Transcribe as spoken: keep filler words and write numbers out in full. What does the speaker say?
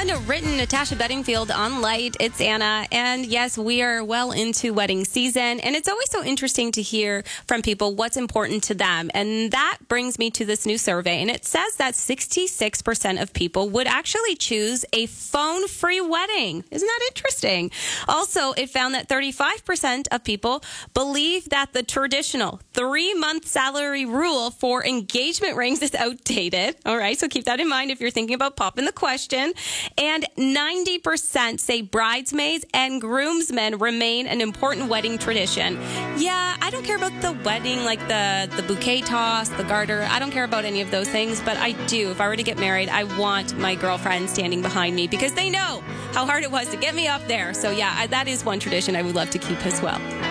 Unwritten, Natasha Bedingfield on Light. It's Anna. And yes, we are well into wedding season. And it's always so interesting to hear from people what's important to them. And that brings me to this new survey. And it says that sixty-six percent of people would actually choose a phone-free wedding. Isn't that interesting? Also, it found that thirty-five percent of people believe that the traditional three-month salary rule for engagement rings is outdated. All right, so keep that in mind if you're thinking about popping the question. And ninety percent say bridesmaids and groomsmen remain an important wedding tradition. Yeah, I don't care about the wedding, like the, the bouquet toss, the garter. I don't care about any of those things, but I do. If I were to get married, I want my girlfriend standing behind me because they know how hard it was to get me up there. So yeah, I, that is one tradition I would love to keep as well.